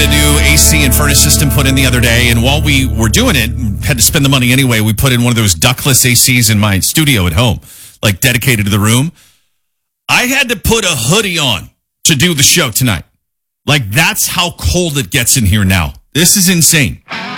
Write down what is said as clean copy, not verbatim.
a new AC and furnace system put in the other day, and while we were doing it, had to spend the money anyway, we put in one of those ductless ACs in my studio at home, like dedicated to the room. I had to put a hoodie on to do the show tonight. Like, that's how cold it gets in here now. This is insane.